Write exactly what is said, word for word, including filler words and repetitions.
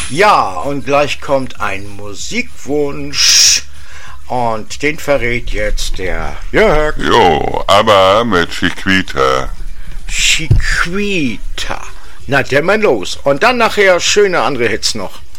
Ja, und gleich kommt ein Musikwunsch und den verrät jetzt der Jörg. Jo, aber mit Chiquita. Chiquita. Na, der mal los. Und dann nachher schöne andere Hits noch.